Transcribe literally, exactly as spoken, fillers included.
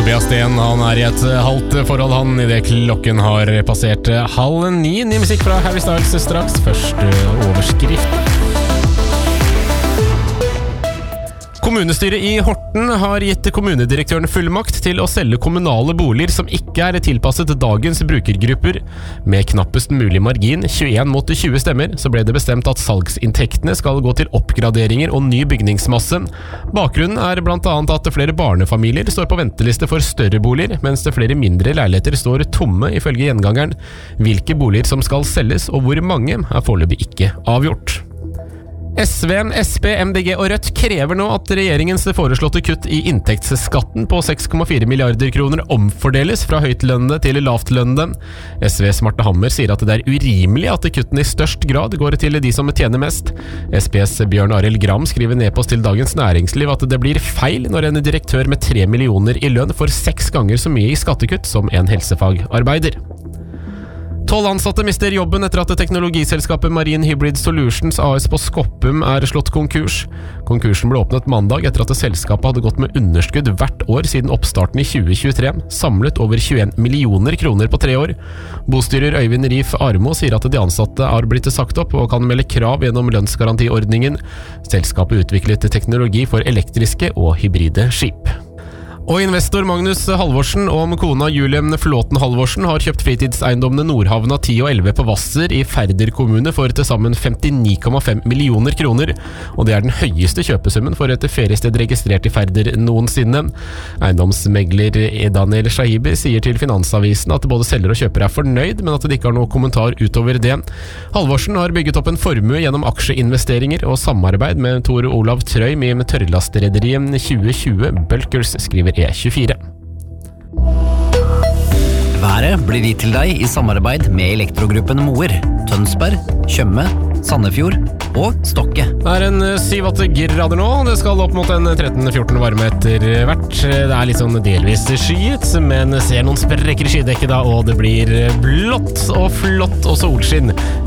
Tobias Sten, han er i et halvt forhold han i det klokken har passert halv ni. Ny musikk fra Harry Styles straks. Første overskrift. Kommunestyret i Horten har gitt kommunedirektøren fullmakt til å selge kommunale boliger som ikke er tilpasset dagens brukergrupper. Med knappest mulig margin, tjueen mot tjue stemmer, så ble det bestemt at salgsinntektene skal gå til oppgraderinger og ny bygningsmasse. Bakgrunnen er blant annet at flere barnefamilier står på venteliste for større boliger, mens det flere mindre leiligheter står tomme ifølge gjengangeren. Hvilke boliger som skal selges og hvor mange er foreløpig ikke avgjort. S V, S P, M D G og Rødt krever nå at regjeringens foreslåtte kutt i inntektsskatten på seks komma fire milliarder kroner omfordeles fra høytlønnede til lavtlønnede. S Vs Marte Hammer sier at det er urimelig at kutten i størst grad går til de som tjener mest. S P's Bjørn Arild Gram skriver en e-post til Dagens Næringsliv at det blir feil når en direktør med tre millioner i lønn får seks ganger så mye i skattekutt som en helsefagarbeider. Tolv ansatte mister jobben etter at teknologiselskapet Marine Hybrid Solutions A S på Skoppum er slått konkurs. Konkursen ble åpnet mandag etter at selskapet hadde gått med underskudd hvert år siden oppstarten i tjue tjuetre, samlet over tjueen millioner kroner på tre år. Bostyrer Øyvind Rif Armo sier at de ansatte har blitt sagt opp og kan melde krav gjennom lønnsgarantiordningen. Selskapet utviklet teknologi for elektriske og hybride skip. Og investor Magnus Halvorsen og kona Julie Flåten Halvorsen har kjøpt fritidseiendommene Nordhavna ti og elleve på Hvasser i Færder kommune for til sammen femtini komma fem millioner kroner, og det er den høyeste kjøpesummen for et feriested registrert i Færder noensinne. Eiendomsmegler Daniel Shahibi sier til Finansavisen at både selger og kjøper er fornøyd, men at de ikke har noe kommentar utover det. Halvorsen har bygget opp en formue gjennom aksjeinvesteringer og samarbeid med Tor Olav Trøim i tørrlastrederiet tjue tjue. Bulkers, skriver E tjuefire. Været blir gitt til deg i samarbeid med Elektrogruppen Moer, Tønsberg, Tjøme, Sandefjord og Stokke. Det er en syv-åtte grader nå, det skal opp mot en tretten fjorten varme etter hvert. Det er litt sånn delvis skyet, men ser noen sprekker i skydekket da, og det blir blått og flott og solskinn.